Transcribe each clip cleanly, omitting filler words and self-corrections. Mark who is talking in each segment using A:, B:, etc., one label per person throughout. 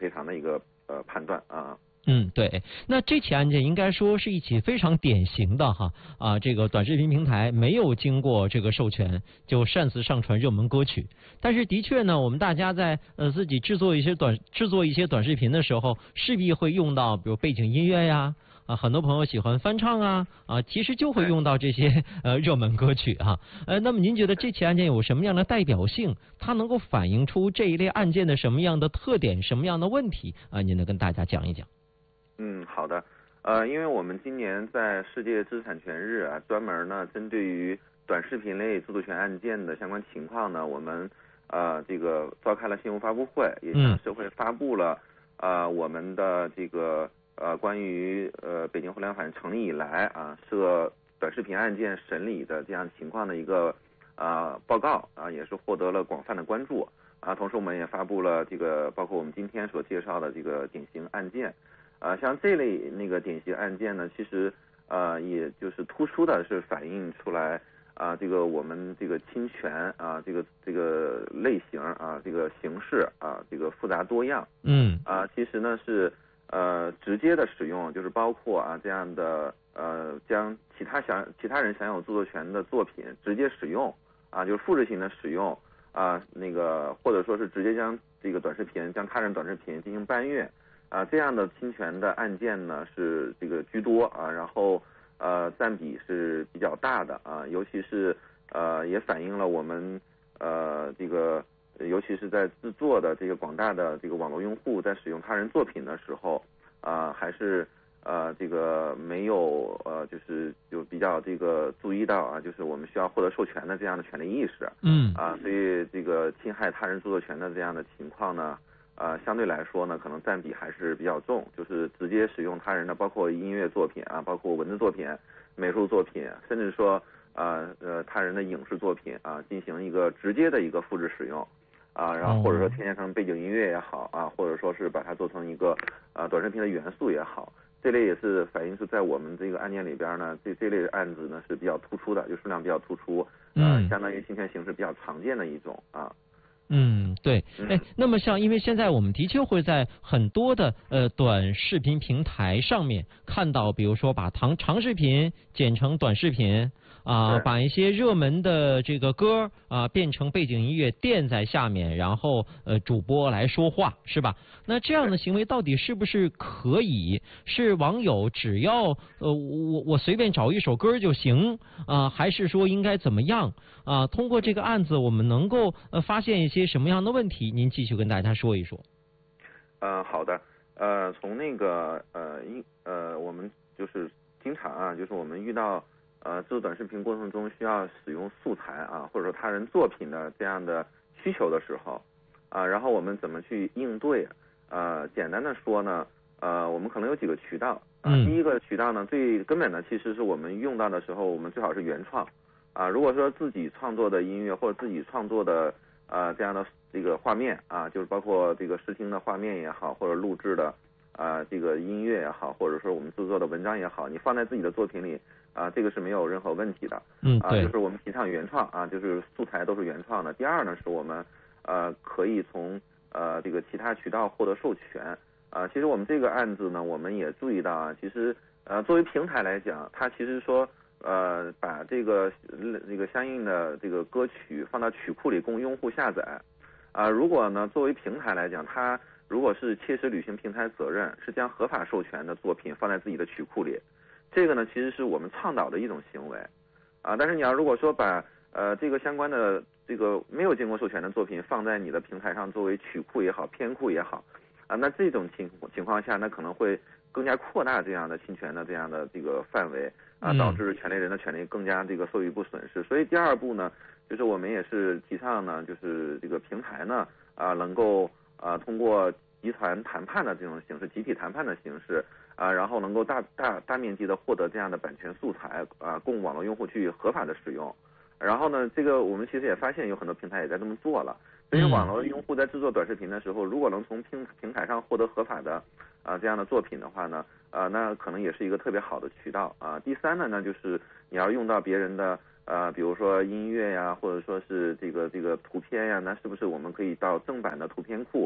A: 赔偿的一个判断啊。
B: 对，那这起案件应该说是一起非常典型的这个短视频平台没有经过这个授权就擅自上传热门歌曲，但是的确呢，我们大家在自己制作一些短视频的时候，势必会用到比如背景音乐呀。很多朋友喜欢翻唱其实就会用到这些热门歌曲那么您觉得这起案件有什么样的代表性？它能够反映出这一类案件的什么样的特点、什么样的问题您能跟大家讲一讲？
A: 好的。因为我们今年在世界知识产权日专门呢针对于短视频类著作权案件的相关情况呢，我们这个召开了新闻发布会，也向社会发布了我们的这个关于北京互联网法院成立以来涉短视频案件审理的这样情况的一个报告也是获得了广泛的关注同时我们也发布了这个包括我们今天所介绍的这个典型案件像这类那个典型案件呢，其实也就是突出的是反映出来这个我们这个侵权这个类型这个形式这个复杂多样其实呢是直接的使用，就是包括这样的将其他人享有著作权的作品直接使用就是复制性的使用那个或者说是直接将这个将他人短视频进行搬运这样的侵权的案件呢是这个居多然后占比是比较大的尤其是也反映了我们这个尤其是在制作的这个广大的这个网络用户在使用他人作品的时候还是这个没有就是有比较这个注意到就是我们需要获得授权的这样的权利意识所以这个侵害他人著作权的这样的情况呢相对来说呢，可能占比还是比较重，就是直接使用他人的，包括音乐作品包括文字作品、美术作品，甚至说他人的影视作品进行一个直接的一个复制使用然后或者说添加成背景音乐也好或者说是把它做成一个短视频的元素也好，这类也是反映出在我们这个案件里边呢，这类案子呢是比较突出的，就数量比较突出，相当于侵权形式比较常见的一种
B: 对，那么因为现在我们的确会在很多的短视频平台上面看到，比如说把长视频剪成短视频把一些热门的这个歌变成背景音乐垫在下面，然后主播来说话，是吧？那这样的行为到底是不是可以？是网友只要我随便找一首歌就行还是说应该怎么样通过这个案子，我们能够发现一些什么样的问题？您继续跟大家说一说。
A: 好的。从那个我们就是经常就是我们遇到制作短视频过程中需要使用素材或者说他人作品的这样的需求的时候然后我们怎么去应对简单的说呢我们可能有几个渠道第一个渠道呢，最根本的其实是我们用到的时候，我们最好是原创如果说自己创作的音乐或者自己创作的这样的这个画面就是包括这个视听的画面也好，或者录制的这个音乐也好，或者说我们制作的文章也好，你放在自己的作品里这个是没有任何问题的就是我们提倡原创就是素材都是原创的。第二呢，是我们可以从这个其他渠道获得授权其实我们这个案子呢，我们也注意到其实作为平台来讲，它其实说把这个相应的这个歌曲放到曲库里供用户下载如果呢作为平台来讲，它如果是切实履行平台责任，是将合法授权的作品放在自己的曲库里，这个呢其实是我们倡导的一种行为但是你要如果说把这个相关的这个没有经过授权的作品放在你的平台上作为曲库也好、片库也好那这种情况下，那可能会更加扩大这样的侵权的这样的这个范围导致权利人的权利更加这个受益不损失。所以第二步呢，就是我们也是提倡呢，就是这个平台呢能够通过集团谈判的这种形式、集体谈判的形式然后能够大面积的获得这样的版权素材供网络用户去合法的使用。然后呢，这个我们其实也发现有很多平台也在这么做了。所以网络用户在制作短视频的时候，如果能从平台上获得合法的这样的作品的话呢那可能也是一个特别好的渠道第三呢，那就是你要用到别人的比如说音乐呀，或者说是这个图片呀，那是不是我们可以到正版的图片库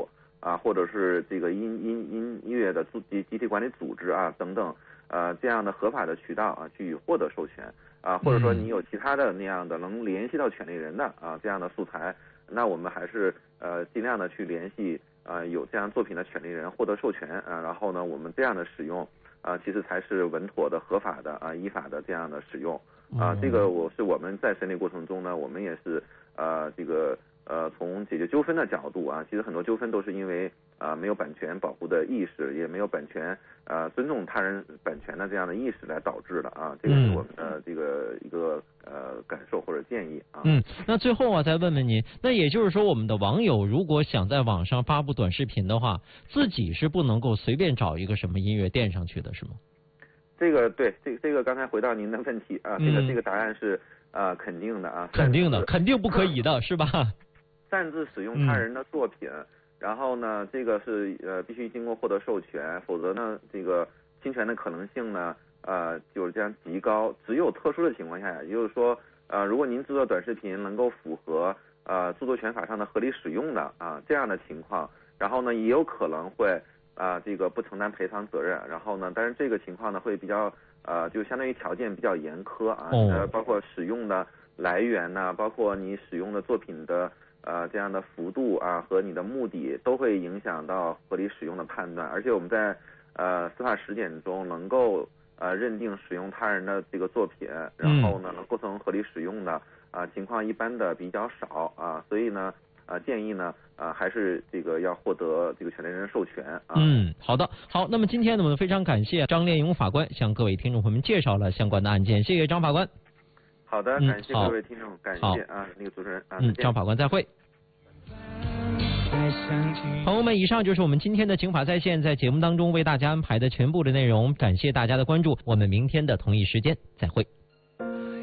A: 或者是这个音乐的集体管理组织啊等等这样的合法的渠道啊去获得授权或者说你有其他的那样的能联系到权利人的这样的素材，那我们还是尽量的去联系有这样作品的权利人获得授权然后呢我们这样的使用其实才是稳妥的、合法的依法的这样的使用这个我们在审理过程中呢，我们也是这个从解决纠纷的角度其实很多纠纷都是因为没有版权保护的意识，也没有版权尊重他人版权的这样的意识来导致的这个是我们的这个一个感受或者建议
B: 那最后再问问您，那也就是说我们的网友如果想在网上发布短视频的话，自己是不能够随便找一个什么音乐垫上去的，是吗？
A: 这个对，这个刚才回到您的问题这个答案是肯定的
B: 肯定的，肯定不可以的是吧？
A: 擅自使用他人的作品，然后呢，这个是必须经过获得授权，否则呢，这个侵权的可能性呢就是这样极高。只有特殊的情况下，也就是说如果您制作短视频能够符合著作权法上的合理使用的这样的情况，然后呢也有可能会这个不承担赔偿责任，然后呢，但是这个情况呢会比较就相当于条件比较严苛包括使用的来源包括你使用的作品的这样的幅度和你的目的都会影响到合理使用的判断，而且我们在司法实践中能够认定使用他人的这个作品，然后呢能构成合理使用的情况一般的比较少所以呢建议呢还是这个要获得这个权利人授权
B: 好的，好，那么今天呢我们非常感谢张炼勇法官向各位听众朋友们介绍了相关的案件，谢谢张法官。
A: 好的，感谢各位听众，感谢那个主持人
B: 张法官再会。朋友们，以上就是我们今天的刑法在线在节目当中为大家安排的全部的内容，感谢大家的关注，我们明天的同一时间再会。